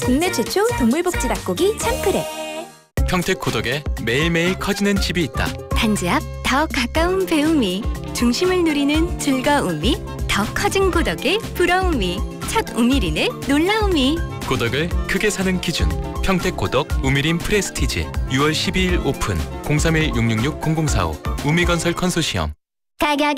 국내 최초 동물복지 닭고기 참프레. 평택 고덕에 매일매일 커지는 집이 있다. 단지 앞 더 가까운 배움이, 중심을 누리는 즐거움이, 더 커진 고덕의 부러움이, 첫 우미린의 놀라움이. 고덕을 크게 사는 기준. 평택 고덕 우미린 프레스티지. 6월 12일 오픈. 031-666-0045. 우미건설 컨소시엄. 가격